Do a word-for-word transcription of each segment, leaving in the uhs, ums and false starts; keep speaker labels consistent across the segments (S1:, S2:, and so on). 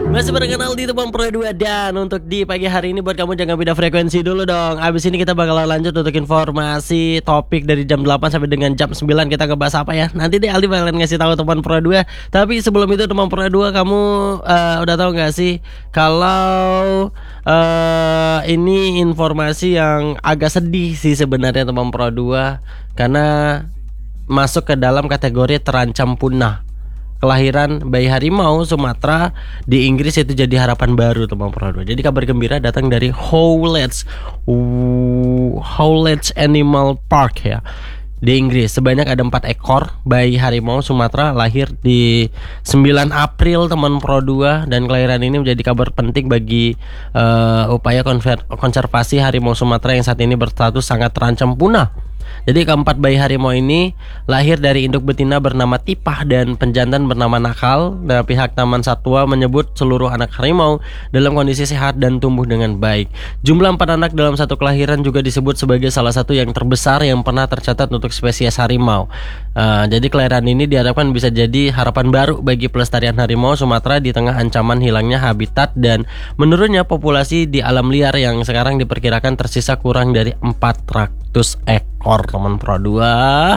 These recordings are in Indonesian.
S1: Masih berkenal di Teman Pro dua. Dan untuk di pagi hari ini buat kamu jangan pindah frekuensi dulu dong. Abis ini kita bakal lanjut untuk informasi topik dari jam delapan sampai dengan jam sembilan. Kita ngebahas apa ya? Nanti deh Aldi bakalan ngasih tahu Teman Pro dua. Tapi sebelum itu Teman Pro dua, kamu uh, udah tahu gak sih kalau uh, ini informasi yang agak sedih sih sebenarnya Teman Pro dua, karena masuk ke dalam kategori terancam punah. Kelahiran bayi harimau Sumatera di Inggris itu jadi harapan baru Teman Pro dua. Jadi kabar gembira datang dari Howletts Howletts Animal Park ya, di Inggris. Sebanyak ada empat ekor bayi harimau Sumatera lahir di sembilan April Teman Pro dua. Dan kelahiran ini menjadi kabar penting bagi uh, upaya konver- konservasi harimau Sumatera yang saat ini berstatus sangat terancam punah. Jadi keempat bayi harimau ini lahir dari induk betina bernama Tipah dan penjantan bernama Nakal. Dan pihak Taman Satwa menyebut seluruh anak harimau dalam kondisi sehat dan tumbuh dengan baik. Jumlah empat anak dalam satu kelahiran juga disebut sebagai salah satu yang terbesar yang pernah tercatat untuk spesies harimau. uh, Jadi kelahiran ini diharapkan bisa jadi harapan baru bagi pelestarian harimau Sumatera di tengah ancaman hilangnya habitat dan menurunnya populasi di alam liar yang sekarang diperkirakan tersisa kurang dari empat ratus ekor Teman Pro dua.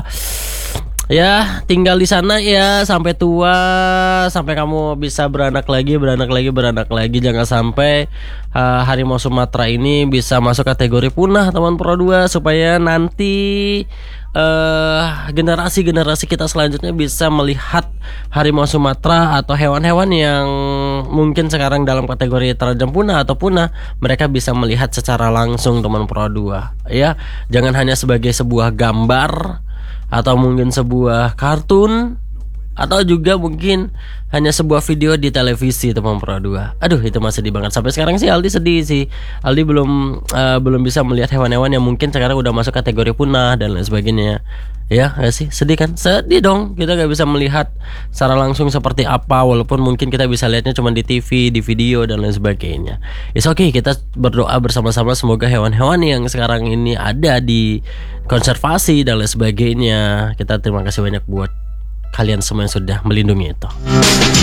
S1: Ya, tinggal di sana ya sampai tua, sampai kamu bisa beranak lagi, beranak lagi, beranak lagi. Jangan sampai uh, harimau Sumatera ini bisa masuk kategori punah Teman Pro dua, supaya nanti uh, generasi-generasi kita selanjutnya bisa melihat harimau Sumatera atau hewan-hewan yang mungkin sekarang dalam kategori terancam punah atau punah, mereka bisa melihat secara langsung Teman Pro dua ya. Jangan hanya sebagai sebuah gambar atau mungkin sebuah kartun, atau juga mungkin hanya sebuah video di televisi Teman Pro dua. Aduh, itu masih sedih banget. Sampai sekarang sih Aldi sedih sih. Aldi belum uh, belum bisa melihat hewan-hewan yang mungkin sekarang udah masuk kategori punah dan lain sebagainya. Ya gak sih? Sedih kan? Sedih dong. Kita gak bisa melihat secara langsung seperti apa, walaupun mungkin kita bisa lihatnya cuma di T V, di video dan lain sebagainya. It's okay, kita berdoa bersama-sama semoga hewan-hewan yang sekarang ini ada di konservasi dan lain sebagainya. Kita terima kasih banyak buat kalian semua yang sudah melindungi itu.